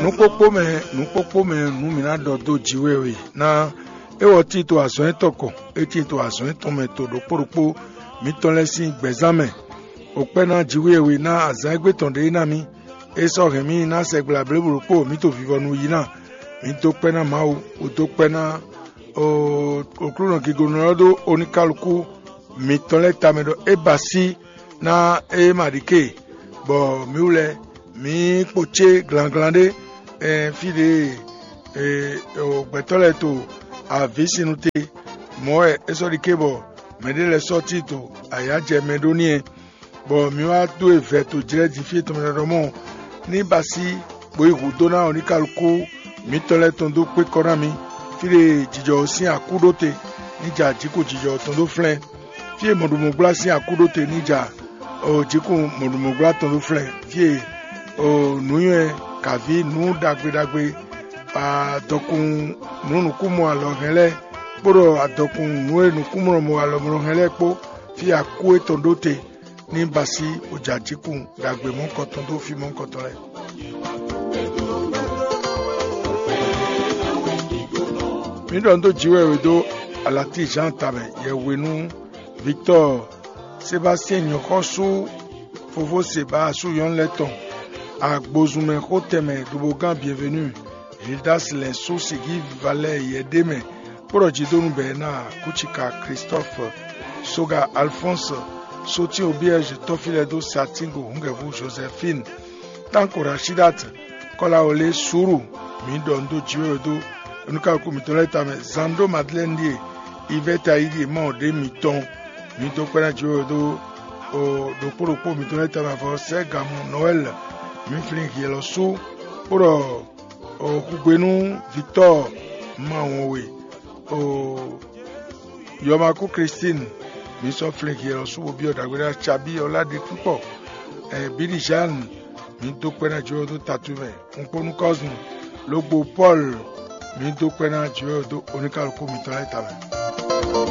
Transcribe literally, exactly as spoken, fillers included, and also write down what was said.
nukpokpo me nukpokpo me numina dodo jiwewe na ewo ti to aso etoko eti to aso etome to do porupo mi ton lesin gbezame ope na jiwewe na azagbe ton de na mi eso remi na segla bleburupo mi to vivonu yi na mi to pe na ma o to pe na o okruno gigonodo onikaluku mi ton le tamedo ebasi na e marike bo mi ule mi poche glanglande eh fide eh o betole to avisinute mo eso dikebo me de le sorti to ayaje medoni bo mi wa do efe to jire di fi to me do mo ni basi bo ihudo na onikaluku mi tole ton do pe kora mi fide jijo sin akudote nija jiko jijo ton do flen fie modumugla sin akudote nija o jiko modumugla ton do flen fie o nuye kavi nu dagbe dagbe pa dokun nunu kumu alo hele poro adokun nuwe nu kumu mo alo mo hele po fi aku etondote ni basi ojajikun dagbe mo koton do fi mo koton le mi don do jiwe do alati Jean Tabe ye wenu Victor Sébastien Nyokosu fofo seba su yon leton Agbozume Hoteme Dubogan bienvenue Gildas Lenso Sigi Valet Yedeme Porojidonu Bena Kuchika Christophe Soga Alphonse Soti Obierge Tofiledo Satingo Hungevu Josephine Tanko Rashidat Kola Ole Suru Mindondo Jiwedo Nuka Kumitoleta Zando Madeleine Yvette Aidi Mande Miton Mito Kwena Jiwedo O Doporopo Mitoleta Mavose Gamu Noël Mifling yelo su poro o kugwenu Victor Mawowe o Yomaku Christine mi so fling yelo su obi odagwera chabi olade pupo e Billy Jean mi to pena jo do tatume nponu cousin logbo Paul mi to pena jo do onikaluko mi to leta me